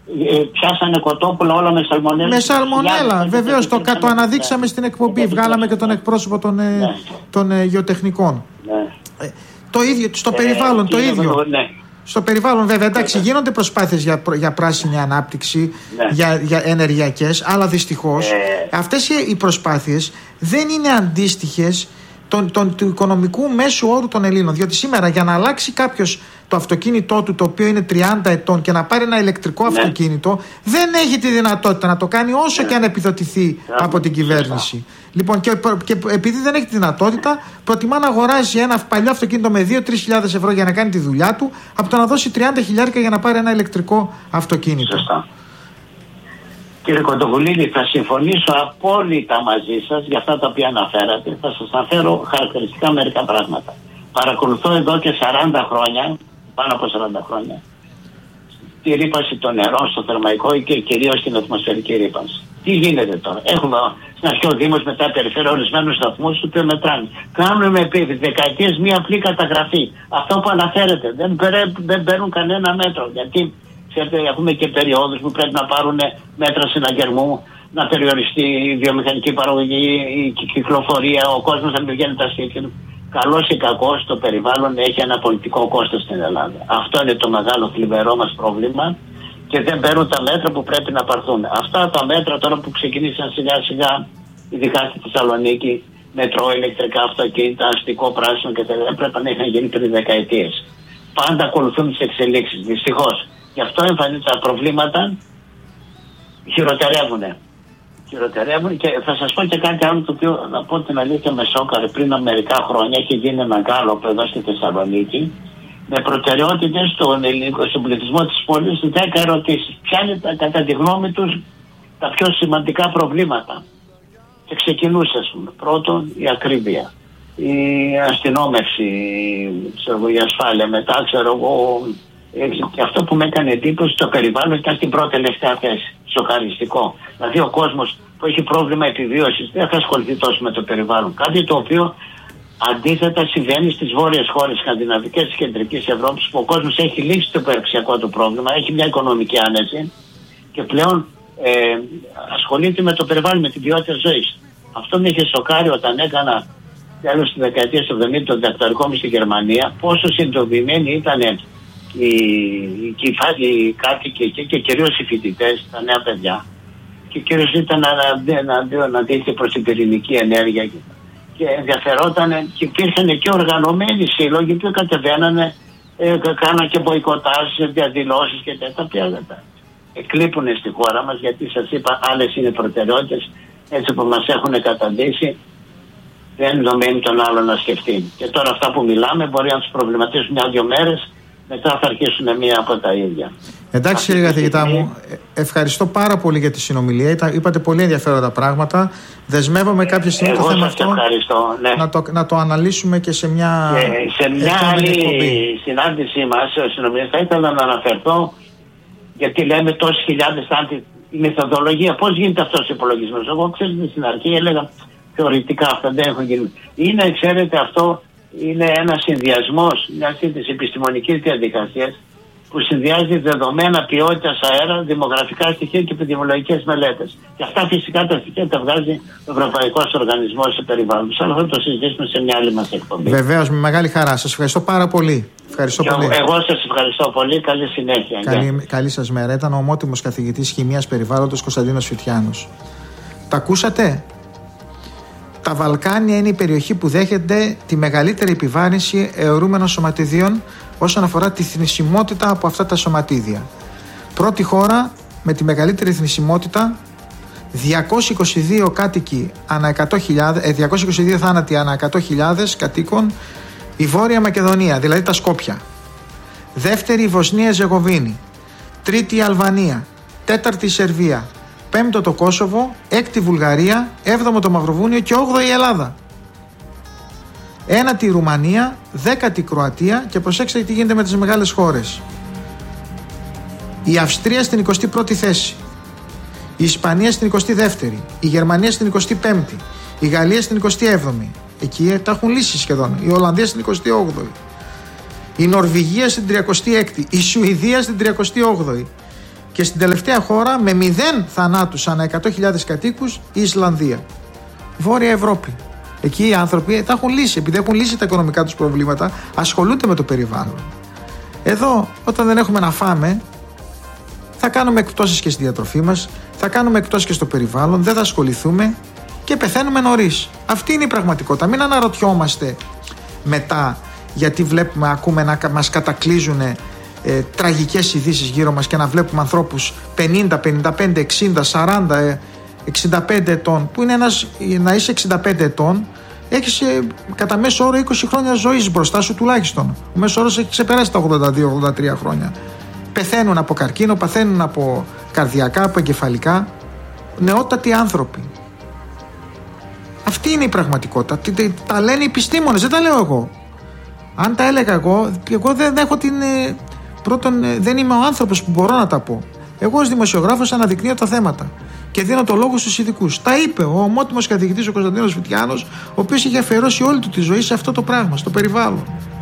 πιάσανε κοτόπουλα όλα με σαλμονέλα. Με σαλμονέλα, βεβαίως. Το αναδείξαμε στην εκπομπή. Βγάλαμε και τον εκπρόσωπο των γεωτεχνικών. Το ίδιο, στο περιβάλλον το ίδιο. Στο περιβάλλον, βέβαια, εντάξει, γίνονται προσπάθειες για πράσινη ανάπτυξη, για ενεργειακές, αλλά δυστυχώς αυτές οι προσπάθειες δεν είναι αντίστοιχες του οικονομικού μέσου όρου των Ελλήνων. Διότι σήμερα, για να αλλάξει κάποιος το αυτοκίνητό του, το οποίο είναι 30 ετών, και να πάρει ένα ηλεκτρικό αυτοκίνητο, δεν έχει τη δυνατότητα να το κάνει όσο και αν επιδοτηθεί από την κυβέρνηση. Λοιπόν, και επειδή δεν έχει τη δυνατότητα, προτιμά να αγοράζει ένα παλιό αυτοκίνητο με 2-3 ευρώ για να κάνει τη δουλειά του, από το να δώσει 30 χιλιάρικα για να πάρει ένα ηλεκτρικό αυτοκίνητο. Σωστά. Κύριε Κοντοβουλίδη, θα συμφωνήσω απόλυτα μαζί σας για αυτά τα οποία αναφέρατε. Θα σας αναφέρω χαρακτηριστικά μερικά πράγματα. Παρακολουθώ εδώ και 40 χρόνια, πάνω από 40 χρόνια, τη ρύπανση των νερών στο θερμαϊκό και κυρίως την ατμοσφαιρική ρύπανση. Τι γίνεται τώρα? Έχουμε στην αρχή ο Δήμος, μετά περιφέρεια, ορισμένους σταθμούς που μετράνε. Κάνουμε επί δεκαετίες μία απλή καταγραφή. Αυτό που αναφέρετε δεν παίρνουν κανένα μέτρο. Γιατί ξέρετε, έχουμε και περιόδους που πρέπει να πάρουν μέτρα συναγερμού, να περιοριστεί η βιομηχανική παραγωγή, η κυκλοφορία, ο κόσμος να μην βγαίνει τα σπίτια του. Καλώς ή κακώς το περιβάλλον έχει ένα πολιτικό κόστος στην Ελλάδα. Αυτό είναι το μεγάλο θλιβερό μας πρόβλημα και δεν παίρνουν τα μέτρα που πρέπει να πάρθουν. Αυτά τα μέτρα τώρα που ξεκινήσαν σιγά σιγά, ειδικά στη Θεσσαλονίκη, μετρό, ηλεκτρικά αυτοκίνητα, αστικό πράσινο κτλ., πρέπει να είχαν γίνει πριν δεκαετίες. Πάντα ακολουθούν τις εξελίξεις, δυστυχώς. Γι' αυτό τα προβλήματα χειροτερεύουν και θα σας πω και κάτι άλλο το οποίο, να πω την αλήθεια, με σόκαρε. Πριν μερικά χρόνια έχει γίνει ένα γκάλωπ εδώ στη Θεσσαλονίκη με προτεραιότητες στον πληθυσμό της πόλης, 10 ερωτήσεις. Ποια είναι κατά τη γνώμη τους τα πιο σημαντικά προβλήματα? Και ξεκινούσε, ας πούμε, πρώτον η ακρίβεια, η αστυνόμευση, η ασφάλεια, μετά ξέρω εγώ. Και αυτό που με έκανε εντύπωση, το περιβάλλον ήταν στην πρώτη τελευταία θέση. Σοκαριστικό. Δηλαδή ο κόσμος που έχει πρόβλημα επιβίωσης δεν θα ασχοληθεί τόσο με το περιβάλλον. Κάτι το οποίο αντίθετα συμβαίνει στις βόρειες χώρες, σκανδιναβικές της κεντρικής Ευρώπης, που ο κόσμος έχει λύσει το υπεραξιακό του πρόβλημα, έχει μια οικονομική άνεση και πλέον ασχολείται με το περιβάλλον, με την ποιότητα ζωής. Αυτό με είχε σοκάρει όταν έκανα τέλος της δεκαετίας του 70 το διδακτορικό μου στη Γερμανία, πόσο συνειδητοποιημένοι ήταν οι κάτοικοι και κυρίως οι φοιτητές, τα νέα παιδιά, και κυρίως ήταν να δείχνει προς την πυρηνική ενέργεια και ενδιαφερόταν και υπήρχαν και οργανωμένοι σύλλογοι που κατεβαίνανε, κάναν και μποϊκοτάζ, διαδηλώσεις και τέτοια, τα οποία εκλείπουν στη χώρα μας, γιατί σας είπα άλλες είναι προτεραιότητες, έτσι που μας έχουν καταντήσει. Δεν δομένει τον άλλο να σκεφτεί. Και τώρα αυτά που μιλάμε μπορεί να τους προβληματίσουν μια-δυο μέρες, μετά θα αρχίσουν μία από τα ίδια. Εντάξει, κύριε καθηγητά μου, ευχαριστώ πάρα πολύ για τη συνομιλία. Είπατε πολύ ενδιαφέροντα πράγματα. Δεσμεύομαι κάποια στιγμή το θέμα αυτό. Ευχαριστώ, ναι. Να το αναλύσουμε και σε μια άλλη συνάντησή μας, συνομιλία, θα ήθελα να αναφερθώ, γιατί λέμε τόσες χιλιάδες η μεθοδολογία. Πώς γίνεται αυτός ο υπολογισμός? Εγώ, ξέρετε, στην αρχή έλεγα θεωρητικά αυτά δεν έχουν γίνει. Είναι, ξέρετε, αυτό είναι ένας συνδυασμός της επιστημονικής διαδικασίας που συνδυάζει δεδομένα ποιότητας αέρα, δημογραφικά στοιχεία και επιδημιολογικές μελέτες. Και αυτά φυσικά τα στοιχεία τα βγάζει ο Ευρωπαϊκός Οργανισμός Περιβάλλοντος. Αλλά θα το συζητήσουμε σε μια άλλη μας εκπομπή. Βεβαίως, με μεγάλη χαρά. Σας ευχαριστώ πάρα πολύ. Εγώ σας ευχαριστώ πολύ. Καλή συνέχεια. Καλή σας μέρα. Ήταν ο ομότιμος καθηγητής Χημείας Περιβάλλοντος Κωνσταντίνος Φυτιάνος. Τα ακούσατε? Τα Βαλκάνια είναι η περιοχή που δέχεται τη μεγαλύτερη επιβάρυνση αιωρούμενων σωματιδίων όσον αφορά τη θνησιμότητα από αυτά τα σωματίδια. Πρώτη χώρα με τη μεγαλύτερη θνησιμότητα, 222 κάτοικοι ανά 100.000, 222 θάνατοι ανά 100.000 κατοίκων, η Βόρεια Μακεδονία, δηλαδή τα Σκόπια. Δεύτερη η Βοσνία Ζεγοβίνη. Τρίτη η Αλβανία. Τέταρτη η Σερβία. Πέμπτο το Κόσοβο, έκτη Βουλγαρία, έβδομο το Μαυροβούνιο και όγδοη η Ελλάδα. Ένατη η Ρουμανία, δέκατη η Κροατία και προσέξτε τι γίνεται με τις μεγάλες χώρες. Η Αυστρία στην 21η θέση, η Ισπανία στην 22η, η Γερμανία στην 25η, η Γαλλία στην 27η. Εκεί τα έχουν λύσει σχεδόν. Η Ολλανδία στην 28η, η Νορβηγία στην 36η, η Σουηδία στην 38η. Και στην τελευταία χώρα με 0 θανάτους ανά 100.000 κατοίκους η Ισλανδία. Βόρεια Ευρώπη. Εκεί οι άνθρωποι τα έχουν λύσει. Επειδή έχουν λύσει τα οικονομικά τους προβλήματα, ασχολούνται με το περιβάλλον. Εδώ, όταν δεν έχουμε να φάμε, θα κάνουμε εκπτώσεις και στη διατροφή μας, θα κάνουμε εκπτώσεις και στο περιβάλλον, δεν θα ασχοληθούμε και πεθαίνουμε νωρίς. Αυτή είναι η πραγματικότητα. Μην αναρωτιόμαστε μετά γιατί βλέπουμε, ακούμε να μας κατακλείζουν τραγικές ειδήσεις γύρω μας και να βλέπουμε ανθρώπους 50, 55, 60, 40, 65 ετών, που είναι να είσαι 65 ετών, έχεις κατά μέσο όρο 20 χρόνια ζωής μπροστά σου τουλάχιστον. Ο μέσο όρος έχει ξεπεράσει τα 82-83 χρόνια. Πεθαίνουν από καρκίνο, παθαίνουν από καρδιακά, από εγκεφαλικά. Νεότατοι άνθρωποι. Αυτή είναι η πραγματικότητα. Τα λένε οι επιστήμονες, δεν τα λέω εγώ. Αν τα έλεγα εγώ δεν έχω την. Πρώτον, δεν είμαι ο άνθρωπος που μπορώ να τα πω. Εγώ ως δημοσιογράφος αναδεικνύω τα θέματα και δίνω το λόγο στους ειδικούς. Τα είπε ο ομότιμος καθηγητής ο Κωνσταντίνος Βουτιάνος, ο οποίος είχε αφιερώσει όλη του τη ζωή σε αυτό το πράγμα, στο περιβάλλον.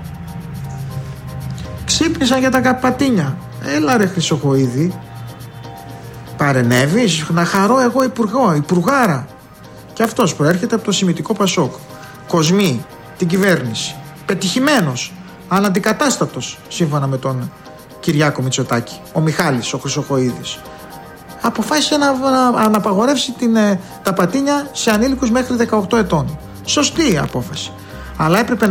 Ξύπνησαν για τα καπατίνια. Έλα ρε Χρυσοχοΐδη, παρενέβης, να χαρώ εγώ υπουργάρα. Και αυτός προέρχεται από το Σημιτικό Πασόκ. Κοσμεί την κυβέρνηση. Πετυχημένος, αναντικατάστατος, σύμφωνα με τον Κυριάκο Μητσοτάκη, ο Μιχάλης, ο Χρυσοχοΐδης. Αποφάσισε να απαγορεύσει τα πατίνια σε ανήλικους μέχρι 18 ετών. Σωστή απόφαση. Αλλά έπρεπε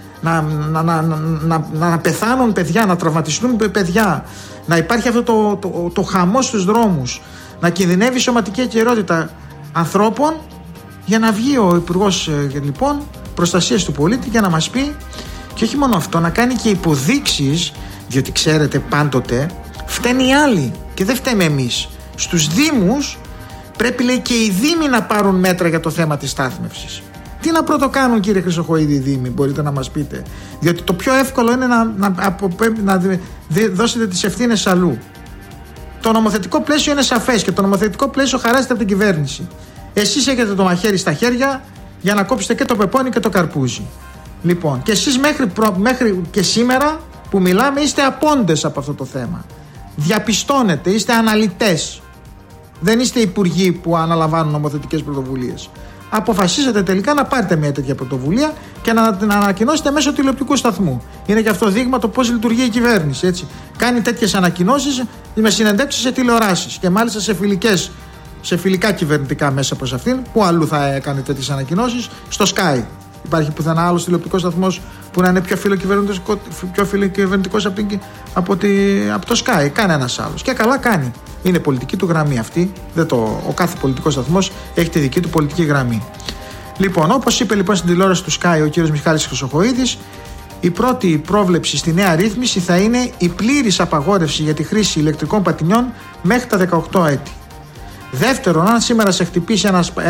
να πεθάνουν παιδιά, να τραυματιστούν παιδιά, να υπάρχει αυτό το χαμό στους δρόμους, να κινδυνεύει η σωματική ακεραιότητα ανθρώπων, για να βγει ο Υπουργός λοιπόν Προστασίας του Πολίτη και να μας πει, και όχι μόνο αυτό, να κάνει και υποδείξεις, διότι ξέρετε πάντοτε φταίνει οι άλλοι και δεν φταίμε εμείς. Στους Δήμους πρέπει, λέει, και οι Δήμοι να πάρουν μέτρα για το θέμα της στάθμευσης. Τι να πρωτοκάνουν, κύριε Χρυσοχοΐδη, οι Δήμοι, μπορείτε να μας πείτε? Διότι το πιο εύκολο είναι να δώσετε τις ευθύνες αλλού. Το νομοθετικό πλαίσιο είναι σαφές και το νομοθετικό πλαίσιο χαράζεται από την κυβέρνηση. Εσείς έχετε το μαχαίρι στα χέρια για να κόψετε και το πεπόνι και το καρπούζι. Λοιπόν, και εσείς μέχρι και σήμερα που μιλάμε είστε απόντες από αυτό το θέμα. Διαπιστώνετε, είστε αναλυτές. Δεν είστε υπουργοί που αναλαμβάνουν νομοθετικές πρωτοβουλίες. Αποφασίσετε τελικά να πάρετε μια τέτοια πρωτοβουλία και να την ανακοινώσετε μέσω τηλεοπτικού σταθμού. Είναι και αυτό δείγμα το πώς λειτουργεί η κυβέρνηση. Έτσι. Κάνει τέτοιες ανακοινώσεις με συνεντεύξεις σε τηλεοράσεις και μάλιστα σε φιλικά κυβερνητικά μέσα προς αυτήν. Πού αλλού θα έκανε τέτοιες ανακοινώσεις? Στο Sky. Υπάρχει πουθενά άλλος τηλεοπτικός σταθμός που να είναι πιο φιλοκυβερνητικός από το Sky? Κανένας άλλος. Και καλά κάνει. Είναι πολιτική του γραμμή αυτή. Ο κάθε πολιτικός σταθμός έχει τη δική του πολιτική γραμμή. Λοιπόν, όπως είπε λοιπόν στην τηλεόραση του Sky ο κύριος Μιχάλης Χρυσοχοΐδης, η πρώτη πρόβλεψη στη νέα ρύθμιση θα είναι η πλήρης απαγόρευση για τη χρήση ηλεκτρικών πατινιών μέχρι τα 18 έτη. Δεύτερον, αν σήμερα σε χτυπήσει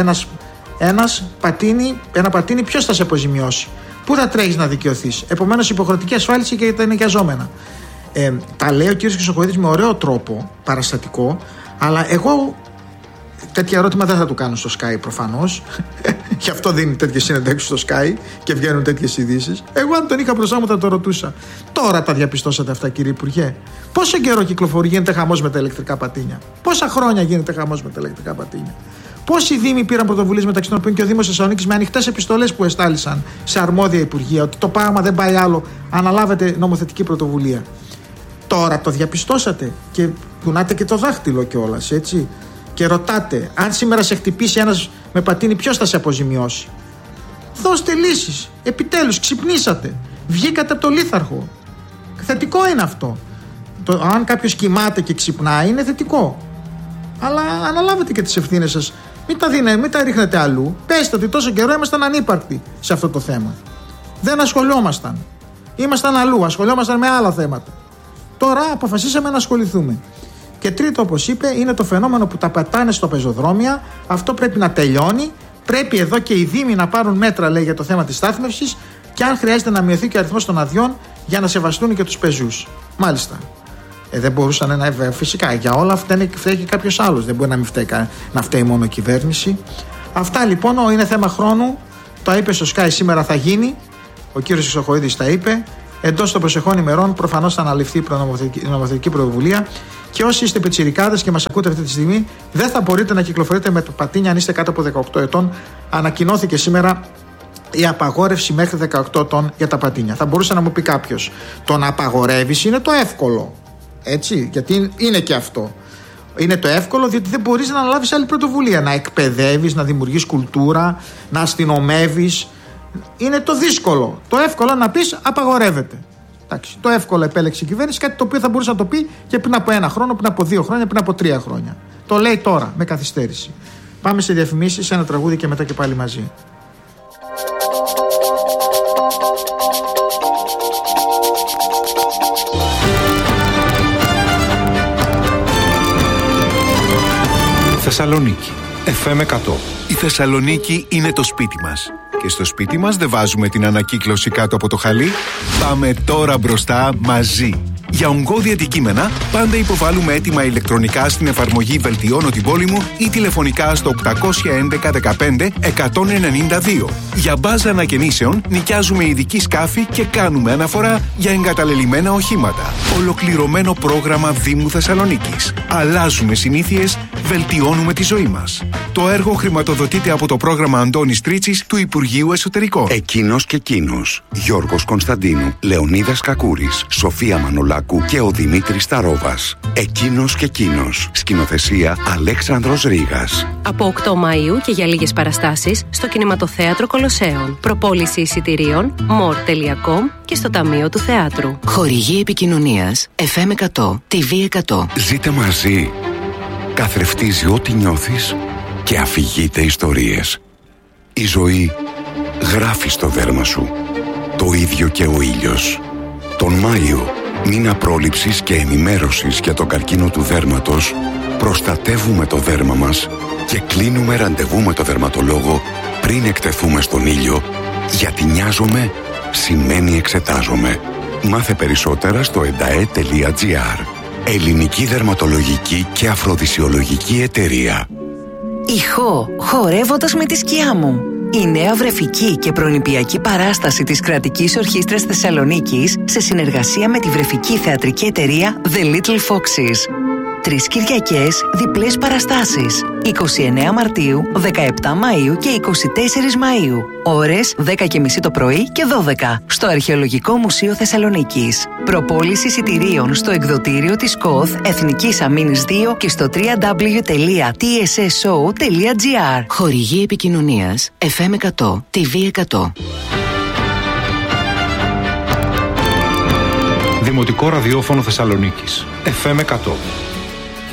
ένα πατίνι, ποιος θα σε αποζημιώσει? Πού θα τρέχεις να δικαιωθείς? Επομένως, υποχρεωτική ασφάλιση και για τα ενοικιαζόμενα. Τα λέει ο κ. Χρυσοχοΐδης με ωραίο τρόπο, παραστατικό, αλλά εγώ τέτοια ερώτημα δεν θα του κάνω στο Sky προφανώς. Γι' αυτό δίνει τέτοιες συνεντεύξεις στο Sky και βγαίνουν τέτοιες ειδήσεις. Εγώ, αν τον είχα μπροστά μου, θα το ρωτούσα. Τώρα τα διαπιστώσατε αυτά, κύριε Υπουργέ? Πόσο καιρό γίνεται χαμός με τα ηλεκτρικά πατίνια? Πόσα χρόνια γίνεται χαμός με τα ηλεκτρικά πατίνια? Πόσοι Δήμοι πήραν πρωτοβουλίες, μεταξύ των οποίων και ο Δήμος Θεσσαλονίκης, με ανοιχτές επιστολές που εστάλησαν σε αρμόδια υπουργεία ότι το πράγμα δεν πάει άλλο, αναλάβετε νομοθετική πρωτοβουλία? Τώρα το διαπιστώσατε και κουνάτε και το δάχτυλο κιόλας, έτσι. Και ρωτάτε, αν σήμερα σε χτυπήσει ένας με πατίνι, ποιος θα σε αποζημιώσει? Δώστε λύσεις. Επιτέλους ξυπνήσατε. Βγήκατε από το λίθαρχο. Θετικό είναι αυτό. Αν κάποιος κοιμάται και ξυπνάει, είναι θετικό. Αλλά αναλάβετε και τις ευθύνες σας. Μην τα ρίχνετε αλλού. Πέστε ότι τόσο καιρό ήμασταν ανύπαρκτοι σε αυτό το θέμα. Δεν ασχολιόμασταν. Ήμασταν αλλού. Ασχολιόμασταν με άλλα θέματα. Τώρα αποφασίσαμε να ασχοληθούμε. Και τρίτο, όπως είπε, είναι το φαινόμενο που τα πετάνε στο πεζοδρόμια. Αυτό πρέπει να τελειώνει. Πρέπει εδώ και οι Δήμοι να πάρουν μέτρα, λέει, για το θέμα της στάθμευσης και αν χρειάζεται να μειωθεί και ο αριθμός των αδειών για να σεβαστούν και τους πεζούς. Μάλιστα. Δεν μπορούσαν να. Φυσικά για όλα αυτά φταίει και κάποιος άλλος. Δεν μπορεί να φταίει μόνο η κυβέρνηση. Αυτά λοιπόν είναι θέμα χρόνου. Το είπε στο Sky, σήμερα θα γίνει. Ο κύριος Χρυσοχοΐδης τα είπε. Εντός των προσεχών ημερών προφανώς θα αναλυφθεί η νομοθετική πρωτοβουλία και όσοι είστε πιτσιρικάδες και μας ακούτε αυτή τη στιγμή, δεν θα μπορείτε να κυκλοφορείτε με το πατίνι αν είστε κάτω από 18 ετών. Ανακοινώθηκε σήμερα η απαγόρευση μέχρι 18 ετών για τα πατίνια. Θα μπορούσε να μου πει κάποιος, το να απαγορεύεις είναι το εύκολο. Έτσι, γιατί είναι και αυτό. Είναι το εύκολο, διότι δεν μπορείς να αναλάβεις άλλη πρωτοβουλία. Να εκπαιδεύεις, να δημιουργείς κουλτούρα, να αστυνομεύεις. Είναι το δύσκολο. Το εύκολο να πεις απαγορεύεται. Εντάξει, το εύκολο επέλεξε η κυβέρνηση, κάτι το οποίο θα μπορούσε να το πει και πριν από 1 χρόνο, πριν από 2 χρόνια, πριν από 3 χρόνια. Το λέει τώρα, με καθυστέρηση. Πάμε σε διαφημίσεις, σε ένα τραγούδι και μετά και πάλι μαζί. Θεσσαλονίκη, FM 100. Η Θεσσαλονίκη είναι το σπίτι μας. Και στο σπίτι μας δεν βάζουμε την ανακύκλωση κάτω από το χαλί. Πάμε τώρα μπροστά μαζί. Για ογκώδη αντικείμενα, πάντα υποβάλλουμε έτοιμα ηλεκτρονικά στην εφαρμογή Βελτιώνω την πόλη μου ή τηλεφωνικά στο 811 15 192. Για μπάζα ανακαινήσεων, νοικιάζουμε ειδική σκάφη και κάνουμε αναφορά για εγκαταλελειμμένα οχήματα. Ολοκληρωμένο πρόγραμμα Δήμου Θεσσαλονίκης. Αλλάζουμε συνήθειες, βελτιώνουμε τη ζωή μας. Το έργο χρηματοδοτείται από το πρόγραμμα Αντώνης Τρίτσης του Υπουργείου Εσωτερικών. Εκείνος και εκείνος. Γιώργος Κωνσταντίνου, Λεωνίδας Κακούρης, Σοφία Μανολάκου και ο Δημήτρης Ταρόβας. Εκείνος και εκείνος. Σκηνοθεσία Αλέξανδρος Ρήγας. Από 8 Μαΐου και για λίγες παραστάσεις στο Κινηματοθέατρο Κολοσσέων. Προπόληση εισιτηρίων more.com και στο Ταμείο του Θεάτρου. Χορηγή επικοινωνίας FM 100, TV 100. Ζείτε μαζί. Καθρεφτίζει ό,τι νιώθεις και αφηγείται ιστορίες. Η ζωή γράφει στο δέρμα σου. Το ίδιο και ο ήλιος. Τον Μάιο, μήνα πρόληψης και ενημέρωσης για τον καρκίνο του δέρματος, προστατεύουμε το δέρμα μας και κλείνουμε ραντεβού με το δερματολόγο πριν εκτεθούμε στον ήλιο, γιατί νοιάζομαι σημαίνει εξετάζομαι. Μάθε περισσότερα στο endae.gr. Ελληνική Δερματολογική και Αφροδισιολογική Εταιρεία. Ηχώ, χορεύοντας με τη σκιά μου. Η νέα βρεφική και προνηπιακή παράσταση της Κρατικής Ορχήστρας Θεσσαλονίκης σε συνεργασία με τη βρεφική θεατρική εταιρεία The Little Foxes. 3 Κυριακές, διπλές παραστάσεις. 29 Μαρτίου, 17 Μαΐου και 24 Μαΐου. Ώρες 10:30 το πρωί και 12 στο Αρχαιολογικό Μουσείο Θεσσαλονίκης. Προπόληση εισιτηρίων στο εκδοτήριο της ΚΟΘ Εθνικής Αμήνης 2 και στο www.tsso.gr. Χορηγή επικοινωνίας FM 100, TV 100. Δημοτικό Ραδιόφωνο Θεσσαλονίκης, FM 100.